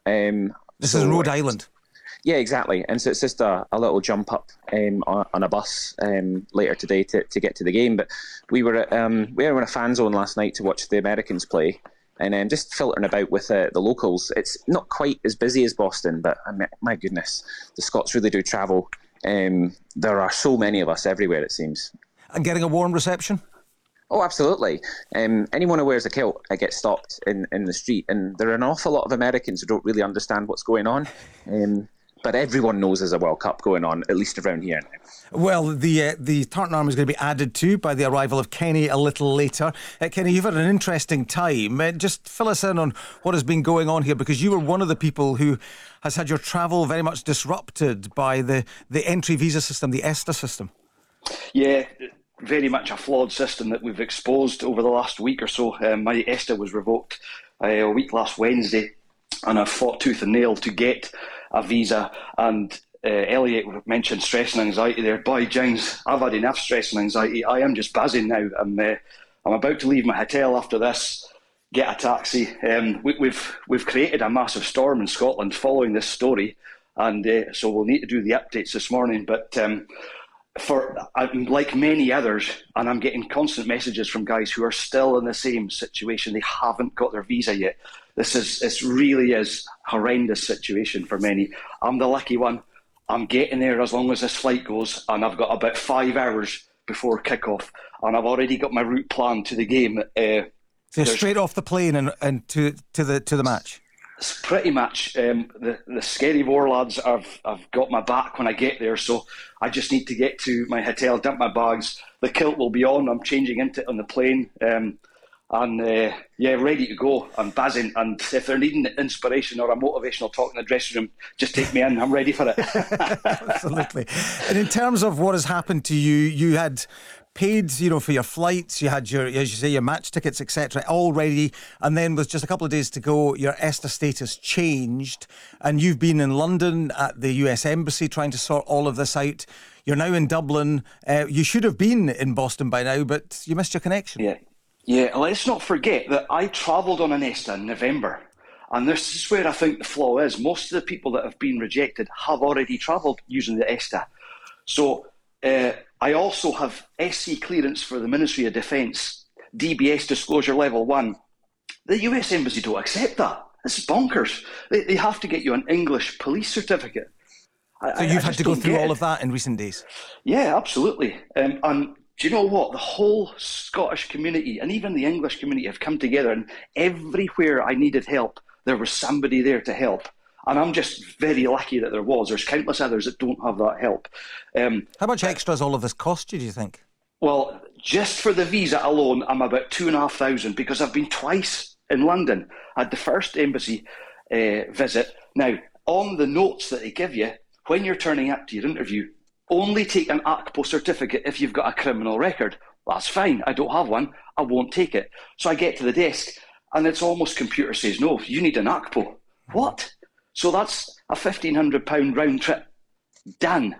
This is Rhode Island. Yeah, exactly. And so it's just a little jump up on a bus later today to get to the game. But we were in a fan zone last night to watch the Americans play, and just filtering about with the locals. It's not quite as busy as Boston, but my goodness, the Scots really do travel. There are so many of us everywhere, it seems. And getting a warm reception? Oh, absolutely. Anyone who wears a kilt gets stopped in the street, and there are an awful lot of Americans who don't really understand what's going on. But everyone knows there's a World Cup going on, at least around here now. Well, the Tartan Army is going to be added to by the arrival of Kenny a little later. Kenny, you've had an interesting time. Just fill us in on what has been going on here, because you were one of the people who has had your travel very much disrupted by the entry visa system, the ESTA system. Yeah, very much a flawed system that we've exposed over the last week or so. My ESTA was revoked a week last Wednesday, and I've fought tooth and nail to get a visa. And Elliot mentioned stress and anxiety there. Boy, James, I've had enough stress and anxiety. I am just buzzing now. I'm about to leave my hotel after this, get a taxi. We've created a massive storm in Scotland following this story, and so we'll need to do the updates this morning. But like many others, and I'm getting constant messages from guys who are still in the same situation. They haven't got their visa yet. It really is a horrendous situation for many. I'm the lucky one. I'm getting there as long as this flight goes, and I've got about 5 hours before kick-off, and I've already got my route planned to the game. So straight off the plane and to the match. It's pretty much the Scary War lads have got my back when I get there, so I just need to get to my hotel, dump my bags. The kilt will be on. I'm changing into it on the plane. Ready to go. I'm buzzing, and if they're needing inspiration or a motivational talk in the dressing room, just take me in. I'm ready for it. Absolutely. And in terms of what has happened to you, you had paid, for your flights, you had your, as you say, your match tickets, etc., all ready, and then with just a couple of days to go, your ESTA status changed, and you've been in London at the US Embassy trying to sort all of this out. You're now in Dublin. You should have been in Boston by now, but you missed your connection. Yeah, let's not forget that I travelled on an ESTA in November, and this is where I think the flaw is. Most of the people that have been rejected have already travelled using the ESTA. So I also have SC clearance for the Ministry of Defence, DBS disclosure level 1. The US Embassy don't accept that. This is bonkers. They have to get you an English police certificate. So you've had to go through all of that in recent days? Yeah, absolutely. And do you know what? The whole Scottish community and even the English community have come together, and everywhere I needed help, there was somebody there to help. And I'm just very lucky that there was. There's countless others that don't have that help. How much extra has all of this cost you, do you think? Well, just for the visa alone, I'm about 2,500, because I've been twice in London. I had the first embassy visit. Now, on the notes that they give you, when you're turning up to your interview, only take an ACPO certificate if you've got a criminal record. That's fine. I don't have one. I won't take it. So I get to the desk, and it's almost computer says, no, you need an ACPO. What? So that's a £1,500 round trip done.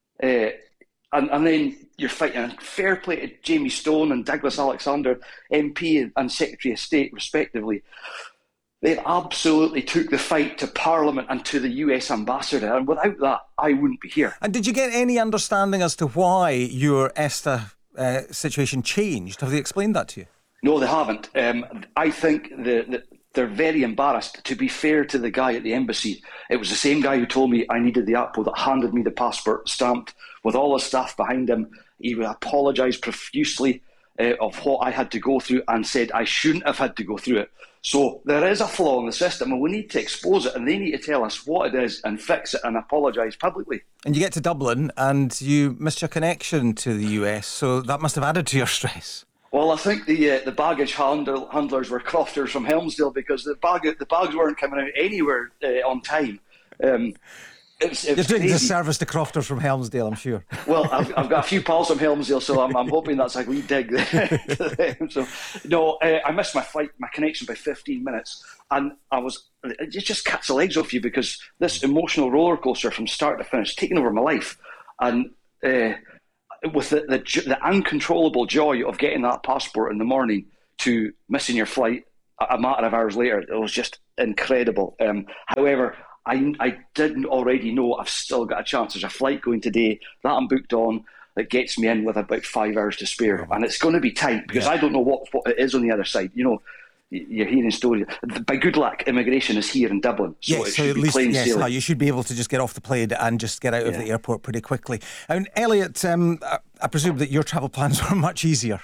And then you're fighting fair play to Jamie Stone and Douglas Alexander, MP and Secretary of State, respectively. They absolutely took the fight to Parliament and to the US ambassador, and without that, I wouldn't be here. And did you get any understanding as to why your ESTA situation changed? Have they explained that to you? No, they haven't. I think they're very embarrassed. To be fair to the guy at the embassy, it was the same guy who told me I needed the APO that handed me the passport stamped with all the stuff behind him. He apologised profusely of what I had to go through and said I shouldn't have had to go through it. So there is a flaw in the system, and we need to expose it, and they need to tell us what it is and fix it and apologise publicly. And you get to Dublin and you missed your connection to the US, so that must have added to your stress. Well, I think the baggage handlers were crofters from Helmsdale, because the bags weren't coming out anywhere on time. You're doing a disservice to crofters from Helmsdale, I'm sure. Well, I've got a few pals from Helmsdale, so I'm hoping that's a wee dig to them. So, no, I missed my flight, my connection by 15 minutes, and it just cuts the legs off you, because this emotional roller coaster from start to finish taking over my life, and with the uncontrollable joy of getting that passport in the morning to missing your flight a matter of hours later, it was just incredible. However, I didn't already know I've still got a chance. There's a flight going today that I'm booked on that gets me in with about 5 hours to spare. And it's going to be tight because I don't know what it is on the other side. You know, you're hearing stories. By good luck, immigration is here in Dublin. So it should be plain sailing. You should be able to just get off the plane and just get out of the airport pretty quickly. And Elliot, I presume that your travel plans were much easier.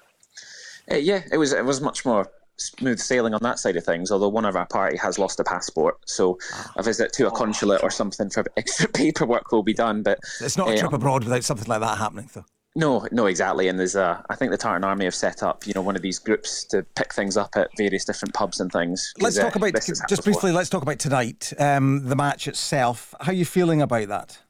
It was much more smooth sailing on that side of things, although one of our party has lost a passport, so a visit to a consulate or something for extra paperwork will be done. But it's not a trip abroad without something like that happening, though. No, exactly. And there's I think the Tartan Army have set up, one of these groups to pick things up at various different pubs and things. Let's talk about Let's talk about tonight, the match itself. How are you feeling about that?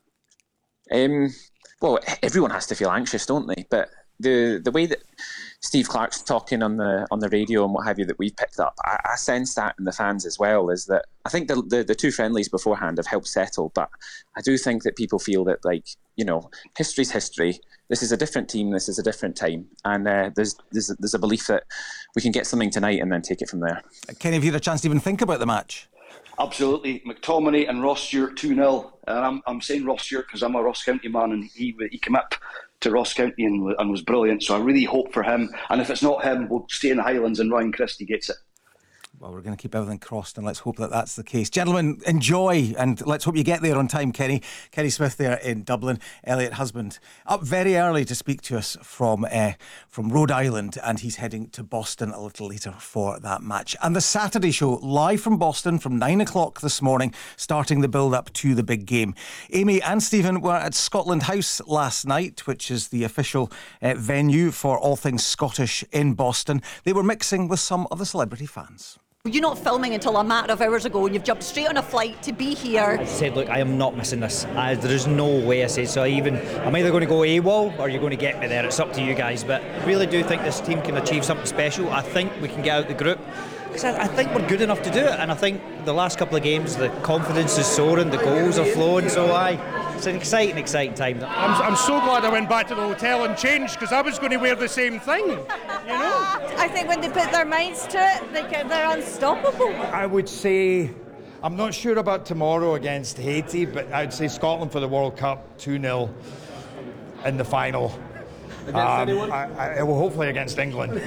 Well, everyone has to feel anxious, don't they? But the way that Steve Clarke's talking on the radio and what have you that we've picked up, I sense that in the fans as well, is that I think the two friendlies beforehand have helped settle, but I do think that people feel that, history's history. This is a different team, this is a different time, and there's a belief that we can get something tonight and then take it from there. Kenny, have you had a chance to even think about the match? Absolutely. McTominay and Ross Stewart 2-0. And I'm saying Ross Stewart because I'm a Ross County man, and he came up to Ross County and was brilliant. So I really hope for him. And if it's not him, we'll stay in the Highlands and Ryan Christie gets it. Well, we're going to keep everything crossed, and let's hope that that's the case. Gentlemen, enjoy, and let's hope you get there on time, Kenny. Kenny Smith there in Dublin. Elliot Husband up very early to speak to us from Rhode Island, and he's heading to Boston a little later for that match. And the Saturday show, live from Boston from 9 o'clock this morning, starting the build-up to the big game. Amy and Stephen were at Scotland House last night, which is the official venue for all things Scottish in Boston. They were mixing with some of the celebrity fans. You're not filming until a matter of hours ago, and you've jumped straight on a flight to be here. I said, look, I am not missing this. There is no way. I said, I'm either going to go AWOL or you're going to get me there. It's up to you guys. But I really do think this team can achieve something special. I think we can get out the group, because I think we're good enough to do it. And I think the last couple of games, the confidence is soaring, the goals are flowing. So it's an exciting time. I'm so glad I went back to the hotel and changed, because I was going to wear the same thing. I think when they put their minds to it, they're unstoppable. I would say, I'm not sure about tomorrow against Haiti, but I'd say Scotland for the World Cup 2-0 in the final. Against anyone? Well, hopefully against England.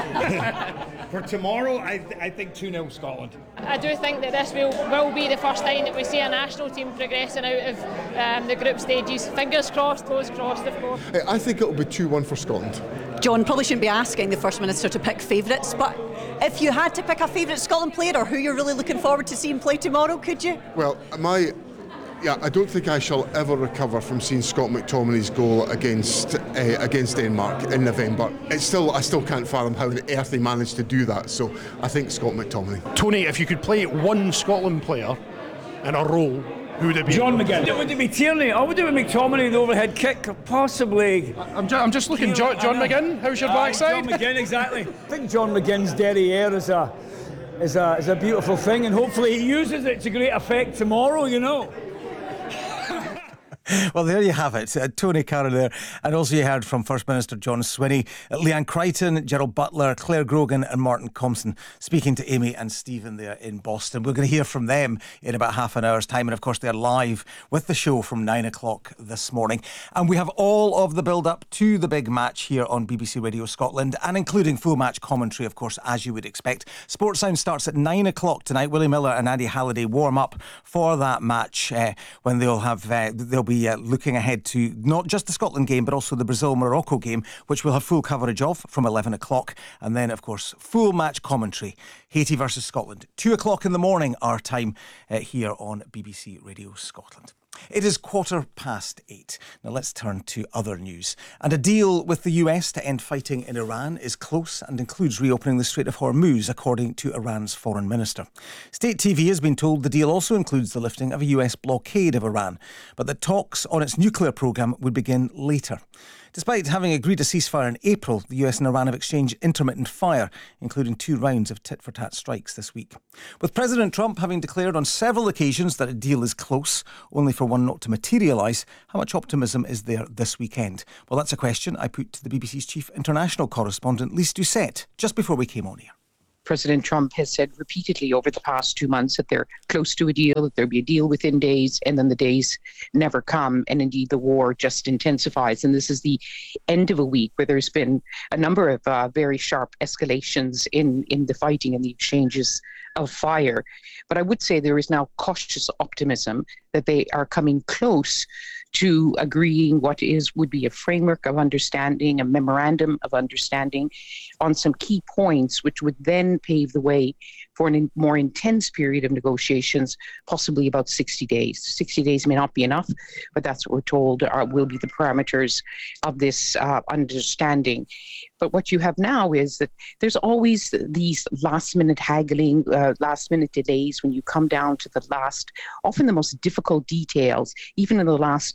For tomorrow, I think 2-0 Scotland. I do think that this will be the first time that we see a national team progressing out of the group stages. Fingers crossed, toes crossed, of course. I think it'll be 2-1 for Scotland. John, probably shouldn't be asking the First Minister to pick favourites, but if you had to pick a favourite Scotland player or who you're really looking forward to seeing play tomorrow, could you? Well, I don't think I shall ever recover from seeing Scott McTominay's goal against Denmark in November. I still can't fathom how on earth they managed to do that. So I think Scott McTominay. Tony, if you could play one Scotland player in a role, who would it be? John McGinn. Would it be Tierney? I would do it with McTominay, the overhead kick, possibly. I'm just looking. John McGinn, how's your backside? John McGinn, exactly. I think John McGinn's derriere is a beautiful thing, and hopefully he uses it to great effect tomorrow, Well, there you have it. Tony Carroll there. And also you heard from First Minister John Swinney, Leanne Crichton, Gerald Butler, Claire Grogan and Martin Compson speaking to Amy and Stephen there in Boston. We're going to hear from them in about half an hour's time. And of course, they're live with the show from 9 o'clock this morning. And we have all of the build-up to the big match here on BBC Radio Scotland, and including full match commentary, of course, as you would expect. Sports Sound starts at 9 o'clock tonight. Willie Miller and Andy Halliday warm up for that match when they'll be looking ahead to not just the Scotland game, but also the Brazil-Morocco game, which we'll have full coverage of from 11 o'clock. And then, of course, full match commentary, Haiti versus Scotland, 2 o'clock in the morning, our time here on BBC Radio Scotland. It is 8:15. Now let's turn to other news. And a deal with the US to end fighting in Iran is close and includes reopening the Strait of Hormuz, according to Iran's foreign minister. State TV has been told the deal also includes the lifting of a US blockade of Iran, but that talks on its nuclear programme would begin later. Despite having agreed a ceasefire in April, the US and Iran have exchanged intermittent fire, including 2 rounds of tit-for-tat strikes this week. With President Trump having declared on several occasions that a deal is close, only for one not to materialise, how much optimism is there this weekend? Well, that's a question I put to the BBC's chief international correspondent, Lise Doucette, just before we came on here. President Trump has said repeatedly over the past 2 months that they're close to a deal, that there'll be a deal within days, and then the days never come. And indeed, the war just intensifies. And this is the end of a week where there's been a number of very sharp escalations in the fighting and the exchanges of fire. But I would say there is now cautious optimism that they are coming close to agreeing what would be a framework of understanding, a memorandum of understanding on some key points, which would then pave the way for a more intense period of negotiations, possibly about 60 days. 60 days may not be enough, but that's what we're told will be the parameters of this understanding. But what you have now is that there's always these last-minute haggling, last-minute delays when you come down to the last, often the most difficult details, even in the last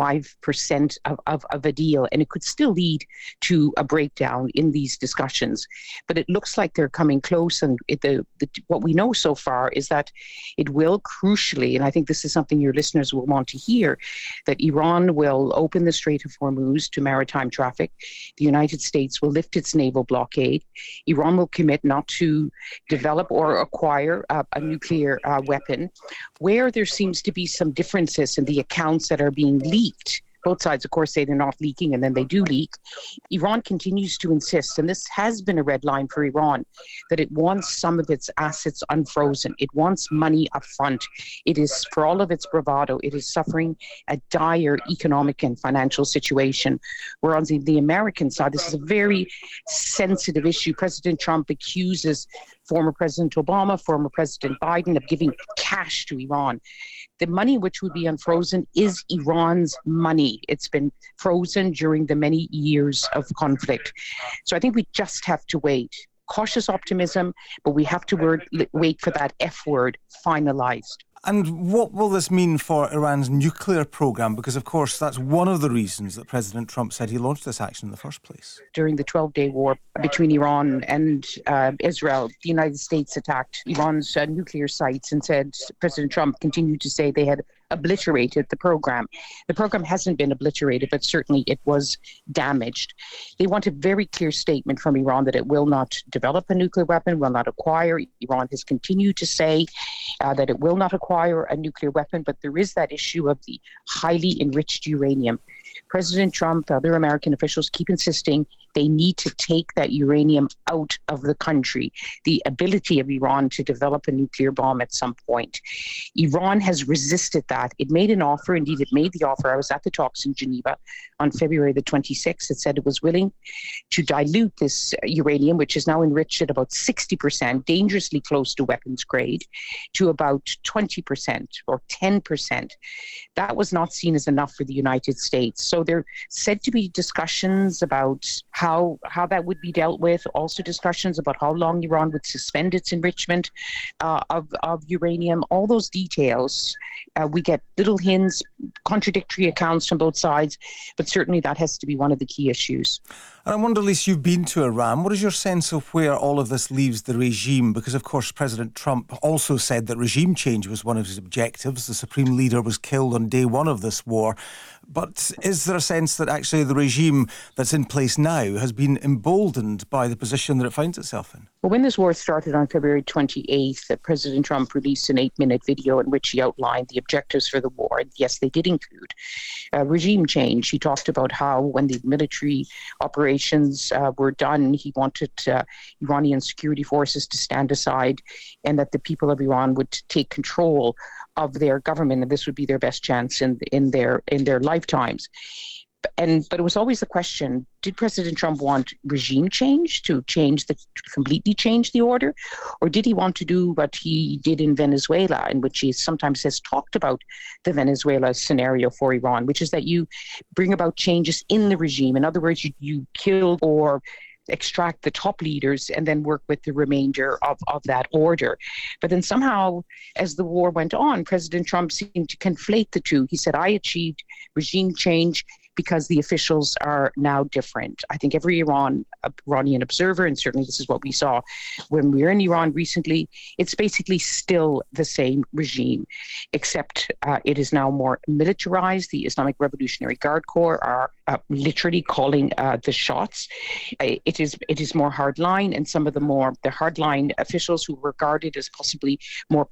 5% of a deal, and it could still lead to a breakdown in these discussions. But it looks like they're coming close, and what we know so far is that it will crucially, and I think this is something your listeners will want to hear, that Iran will open the Strait of Hormuz to maritime traffic. The United States will lift its naval blockade. Iran will commit not to develop or acquire a nuclear weapon. Where there seems to be some differences in the accounts that are being leaked, both sides, of course, say they're not leaking, and then they do leak. Iran continues to insist, and this has been a red line for Iran, that it wants some of its assets unfrozen. It wants money up front. It is, for all of its bravado, it is suffering a dire economic and financial situation. Whereas on the American side, this is a very sensitive issue. President Trump accuses former President Obama, former President Biden of giving cash to Iran. The money which would be unfrozen is Iran's money. It's been frozen during the many years of conflict. So I think we just have to wait. Cautious optimism, but we have to wait for that F word, finalized. And what will this mean for Iran's nuclear program? Because, of course, that's one of the reasons that President Trump said he launched this action in the first place. During the 12-day war between Iran and Israel, the United States attacked Iran's nuclear sites and said, President Trump continued to say they had obliterated the program. The program hasn't been obliterated, but certainly it was damaged. They want a very clear statement from Iran that it will not develop a nuclear weapon, will not acquire. Iran has continued to say that it will not acquire a nuclear weapon, but there is that issue of the highly enriched uranium. President Trump, other American officials keep insisting they need to take that uranium out of the country, the ability of Iran to develop a nuclear bomb at some point. Iran has resisted that. It made an offer. Indeed, it made the offer. I was at the talks in Geneva on February the 26th. It said it was willing to dilute this uranium, which is now enriched at about 60%, dangerously close to weapons grade, to about 20% or 10%. That was not seen as enough for the United States. So there said to be discussions about how that would be dealt with, also discussions about how long Iran would suspend its enrichment of uranium, all those details. We get little hints, contradictory accounts from both sides, but certainly that has to be one of the key issues. And I wonder, Lise, you've been to Iran. What is your sense of where all of this leaves the regime? Because, of course, President Trump also said that regime change was one of his objectives. The supreme leader was killed on day one of this war. But is there a sense that actually the regime that's in place now has been emboldened by the position that it finds itself in? Well, when this war started on February 28th, President Trump released an 8-minute video in which he outlined the objectives for the war. And yes, they did include regime change. He talked about how when the military operations were done, he wanted Iranian security forces to stand aside and that the people of Iran would take control of their government, and this would be their best chance in their lifetimes. But it was always the question, did President Trump want regime change to completely change the order? Or did he want to do what he did in Venezuela, in which he sometimes has talked about the Venezuela scenario for Iran, which is that you bring about changes in the regime. In other words, you kill or extract the top leaders and then work with the remainder of that order. But then somehow, as the war went on, President Trump seemed to conflate the two. He said, I achieved regime change because the officials are now different. I think every Iranian observer, and certainly this is what we saw when we were in Iran recently, it's basically still the same regime, except it is now more militarized. The Islamic Revolutionary Guard Corps are literally calling the shots. It is more hardline, and some of the hardline officials who were regarded as possibly more